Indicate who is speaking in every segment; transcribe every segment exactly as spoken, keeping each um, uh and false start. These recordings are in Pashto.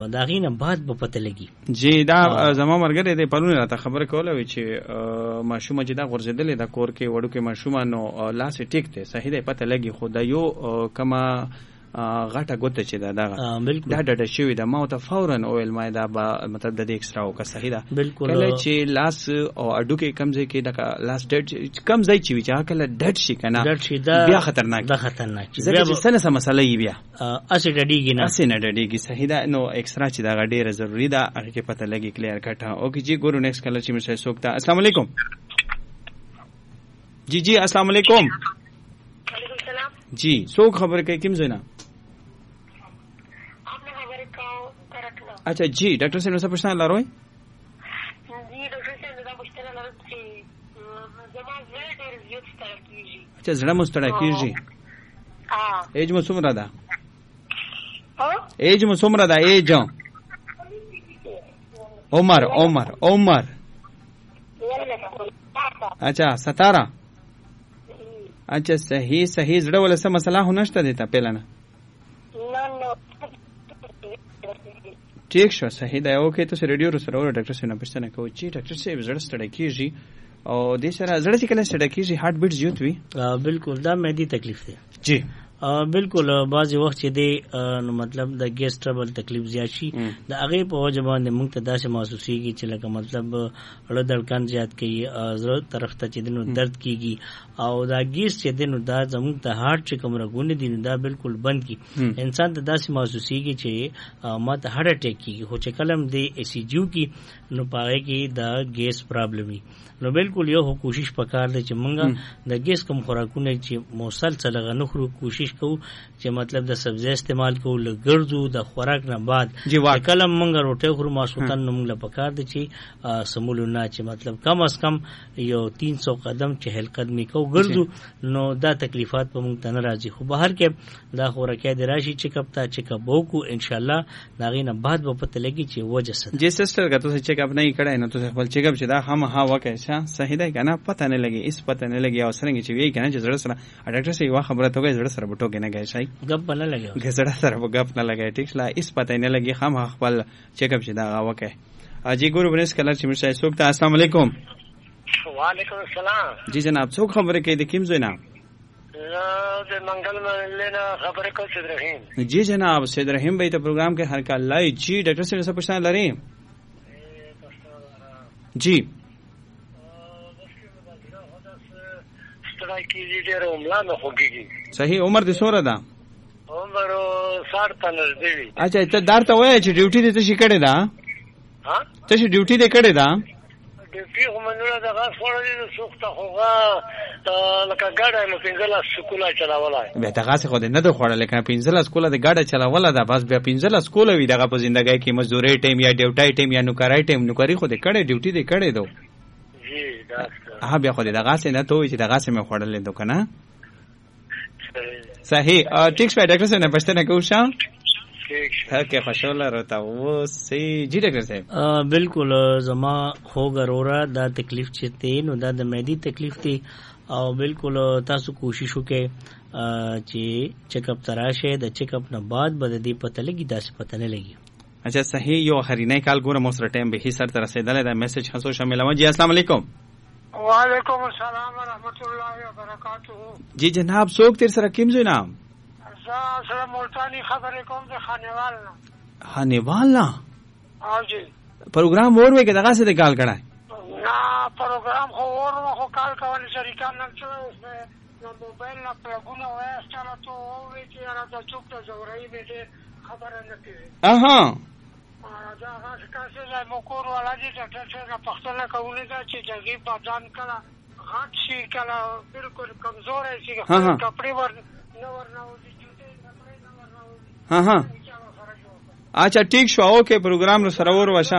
Speaker 1: دا غینه بعد به پته لګي.
Speaker 2: جی دا زما مرګره دې پرونه راته خبره کوله وی چې ماشوم چې دا غورځیدلې دا کور کې وړو کې ماشوم نو لاس ټیک ته صحیح ده پته لګي خو دا یو کما غټه ګوته چې دا دا دا ډډه شوی دا ما ته فورا اویل ما دا مطلب د دې ایکسترا او که صحیح ده کله چې لاس او اډو کې کمزې کې دا لاس ډډ کمزې چې وی چې کله ډډ شي کنه بیا خطرناک
Speaker 1: ده خطرناک
Speaker 2: بیا څه څه مسله یې بیا
Speaker 1: اسې ډډیږي نه
Speaker 2: اسې نه ډډیږي صحیح ده نو ایکسترا چې دا ډیره ضروری ده هغه کې پته لګي کلیر کټه اوکې جی ګورو نیکسټ کلر چې مشه سوکتا. السلام علیکم. جی جی السلام علیکم.
Speaker 3: وعلیکم السلام.
Speaker 2: جی څوک خبر کوي کوم ځای نه؟ अच्छा जी डॉक्टर से नसा पूछना ला रोय
Speaker 3: जी डॉक्टर से नसा पूछना ला रोय जमा वेट और यूथ स्टार्ट कीजिए.
Speaker 2: अच्छा जड़ा मुस्तड़ा कीजिए.
Speaker 3: हां
Speaker 2: एज में सुमरा दा.
Speaker 3: हां
Speaker 2: एज में सुमरा दा एज उमर उमर उमर अच्छा सतारा. अच्छा सही सही जड़ा वाला सा मसला होनश्ता देता पहला ना ٹھیک شو صحیح ده اوکې ته ریډیو سره اور ډاکټر سره پښتنه کوي چې ډاکټر صاحب زړه ستړی کیږي او د سره زړه چې کله ستړی کیږي هارت بیټ زیات وي.
Speaker 1: بالکل دا مېدی تکلیف دی.
Speaker 2: جی
Speaker 1: بالکل بعضی وخت چې دی نو مطلب د ګیس ټربل تکلیف زیات شي د هغه په وجه باندې موږ ته داسې محسوسيږي چې لکه مطلب اړه دړکان زیات کوي زړه طرف ته چې دنو درد کیږي او دا ګیس چې دنو دا زموږ ته هارت چې کوم رګونه دي دا بالکل بند کی انسان ته داسې محسوسيږي چې ما ته هارت اٹیک کیږي خو چې کلم دی ای سی جی کی نو پاره کې دا ګیس پرابلم وي نو بالکل یو کوشش وکړ دی چې مونږه د ګیس کوم خوراکونه چې مسلسل غنخرو کوشش کوو چې مطلب د سبزی استعمال کوو لګرځو د خوراک نه بعد کله مونږ روټه خورو ماسوتن نو مونږ پکار دی چې سمولونه چې مطلب کم از کم یو تین سو قدم چهل قدمي کو ګرځو نو دا تکلیفات په مونږ ته نه راځي خو بهر کې دا خوراکه دی راشي چې کپ تا چې کبو کو ان شاء الله داغې نه بعد به پته لګي چې وجه څه.
Speaker 2: جی سسټر کا تاسو چیک اپ نه کړای نو تاسو خپل چیک اپ چې دا هم ها وکه صحیح ده کنه پته نه لګي اس پته نه لګي او سرنګ چې وی کنه چې زړه سره ډاکټر سره یو خبره توګه زړه سره بټو کې نه گئی شي
Speaker 1: غپ نه لګي
Speaker 2: زړه سره غپ نه لګي ټیک لا اس پته نه لګي هم خپل چیک اپ چې دا وکه. اجي ګورو بنس کلر چې مرشي سوک ته. السلام علیکم.
Speaker 3: وعلیکم السلام.
Speaker 2: جی جناب څوک خبره کوي د کیم زینا؟
Speaker 3: د منګل ملنا خبره کوي سید رحیم.
Speaker 2: جی جناب سید رحیم بھائی ته پروګرام کې هر کال لای جی ډاکټر سره څه پوښتنه لري؟ جی
Speaker 3: ستړی کیږي ډېر عمره نه خوږیږي.
Speaker 2: صحیح عمر دې څومره ده؟
Speaker 3: عمر ساठ ته نږدې وي.
Speaker 2: اچھا ته دارته وای چې ډیوټي دې څه شي کړې ده؟
Speaker 3: ها
Speaker 2: څه شي ډیوټي دې کړې ده؟
Speaker 3: ډیوټي هم نه ده غاښ وړلې ده سوخته خوغه لکه ګاډه نو پنځلس سکوله چلاولای
Speaker 2: به دغه څه خو دې نه ده خوړلې کنه پنځلس سکوله د ګاډه چلاوله ده بس بیا پنځلس سکوله وي دغه په ژوندۍ کې مزدوري ټیم یا ډیوټي ټیم یا نوکرای ټیم نوکری خو دې کړې ډیوټي دې کړې دو.
Speaker 3: جی دا
Speaker 2: ها بیا خو دې دغه څه نه توي چې دغه څه مې خوړلې دو کنه صحیح. ټیک شو ډاکټر صاحب نه پښتنه کوشا هکه خوشاله راته و سي جی ډاکټر صاحب.
Speaker 1: بالکل زما هو غرورا دا تکلیف چې ته نو دا د مېدی تکلیف دی او بالکل تاسو کوشش وکړئ چې چیک اپ تراشه د چیک اپ نه بعد بد دی پته لګي داسې پته نه لګي.
Speaker 2: اچھا صحیح یو خرینه کال ګوره مو سره ټیم به هي سر تر رسیدل دا میسج خاصو شامل و. جی السلام علیکم.
Speaker 3: وعلیکم السلام ورحمۃ اللہ وبرکاتہ.
Speaker 2: جی جناب څوک تیر سره کیم زو نام؟
Speaker 3: سلام ملتانی خبرې کوم د خانیوال نه.
Speaker 2: خانیوال نه؟
Speaker 3: ها جی.
Speaker 2: پروګرام اور وې کې دغه څه د کال کړه؟
Speaker 3: نه پروګرام خو اور خو کال کوي شریکان نه چلو نو موبایل نه پروګونه وای ستاره ته وې چې را د چوک ته زورای به خبره نه کوي.
Speaker 2: اها
Speaker 3: دا هغه کاسه له مکور ولا دي ډاکټر څنګه پښتنه کوي دا چې جګي بدن کړه غټ شي کله بالکل کمزور شي کپڑے ور نو ور نو
Speaker 2: ها ها اچھا ٹھیک شو اوکے پروګرام نو سره ور وشه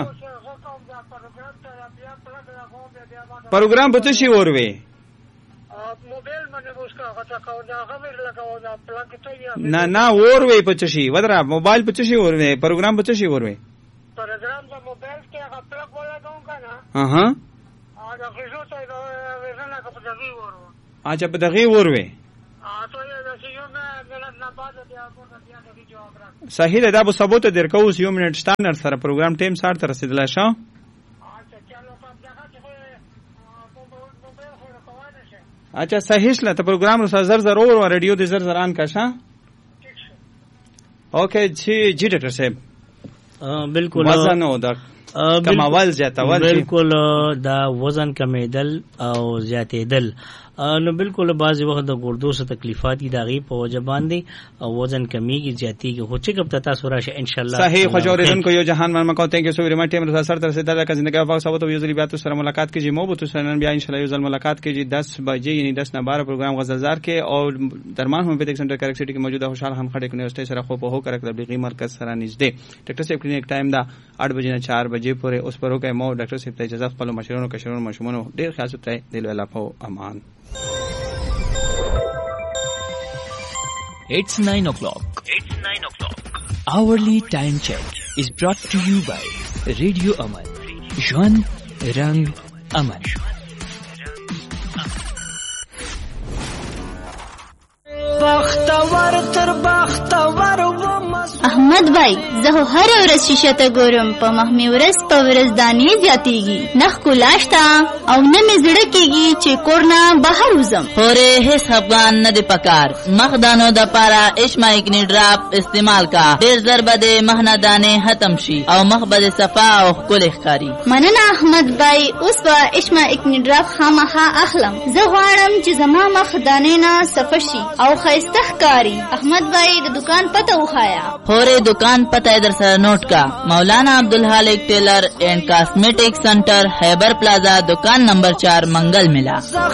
Speaker 2: پروګرام به څه شي ور وې
Speaker 3: موبایل باندې وسکا غټه کو دا غوړ لګاو دا پلګ ته
Speaker 2: نه نه ور وې په څه شي ودرا موبایل په څه شي ور وې پروګرام په څه شي ور وې
Speaker 3: پروګرام د موبایل کې هغه پلګ ولګاو کنه
Speaker 2: ها ها
Speaker 3: هغه خصو ته دا ورنه کا په دغه ور
Speaker 2: اچھا په دغه ور وې
Speaker 3: ا ته یې د شیو نه ملت نه بعد بیا موږ بیا د جواب راکړو.
Speaker 2: صحیح ده. دا به ثبوت درکو. اوس یو منټ شته نر سره پروګرام ټیم ساړه ته رسیدلی شه.
Speaker 3: اچھا چلو په دغه چې موبایل خو راکوانه شه.
Speaker 2: اچھا صحیح شله. ته پروګرام رو زر زر اور و ریډیو دې زر زر آن کا شه.
Speaker 3: ٹھیک شه.
Speaker 2: اوکې جی جی ډاکټر صاحب
Speaker 1: بالکل
Speaker 2: وزن او د کمول زیاتول
Speaker 1: بالکل دا وزن کمیدل او زیاتېدل نو بالکل بعضی وخت د ګردو سره تکلیفات دي داغي په وجه باندې او وزن کمیږي زیاتېږي خو چې کب تاسو راشه ان شاء الله
Speaker 2: صحیح. خوش اوریدونکو یو جهان من مکو ثانک یو سو ویری مچ ټیم رسا سره تر سره د زندګي په ثبوت او یو ځل بیا تاسو سره ملاقات کیږي. مو به تاسو نن بیا ان شاء الله یو ځل ملاقات کیږي دس بجے یعنی دس نه بارہ پروگرام غزلزار کې او درمان هومیوپیتھک سنټر کریکټ سټی کې موجوده خوشحال خان خټک یونیورسيټي سره خو په هو کرک تبلیغي مرکز سره نږدې. ډاکټر صاحب کلینیک ټایم دا आठ بجې نه चार بجې پورې اوس پرو کې مو ډاکټر صاحب ته اجازه خپل مشرونو کشرونو مشمونو ډیر خیال ساتي. دل ولا په امان.
Speaker 4: It's nine o'clock. It's nine o'clock. Hourly time check is brought to you by Radio Aman. Jwan Rang Aman.
Speaker 5: بختور تر بختور
Speaker 6: احمد بھائی زه هر ورځ شیشه ته ګورم په مخ مې ورځ په ورځ دانې زیاتېږي نه ښکلاشته او نه مې زړه کېږي چې کور نه بهر وځم.
Speaker 7: پورې هیڅ افغان نه دی پکار مخ دانو د پاره اشما اګنی ډراپ استعمال کا ډېر زر به د مخ نه دانې ختم شي او مخ به صفا او ښکلی ښکاري.
Speaker 6: مننه احمد بھائی اوس به اشما اګنی ډراپ خامخا اخلم. زه غواړم چې زما مخ دانې نه صفا شي او ښایسته ښکاري. احمد بھائی د دکان پته وښایا.
Speaker 7: پورے دکان پتہ ادھر سر نوٹ کا مولانا عبدالحالق ٹیلر اینڈ کاسمیٹک سینٹر خیبر پلازا دکان نمبر چار منگل ملا.